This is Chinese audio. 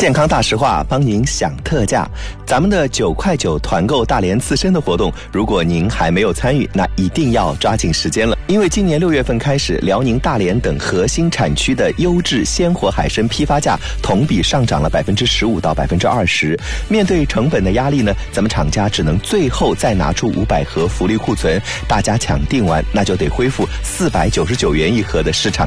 健康大实话，帮您享特价。咱们的9块9团购大连刺身的活动，如果您还没有参与，那一定要抓紧时间了。因为今年6月份开始，辽宁大连等核心产区的优质鲜活海参批发价同比上涨了15%到20%。面对成本的压力呢，咱们厂家只能最后再拿出500盒福利库存，大家抢订完那就得恢复499元一盒的市场